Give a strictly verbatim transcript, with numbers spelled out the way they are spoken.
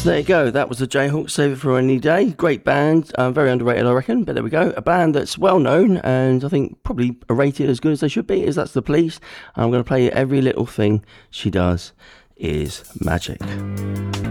There you go. That was the Jayhawks, Save It For a Rainy Day. Great band. Uh, very underrated, I reckon. But there we go. A band that's well known and I think probably rated as good as they should be is That's the Police. I'm going to play Every Little Thing She Does Is Magic.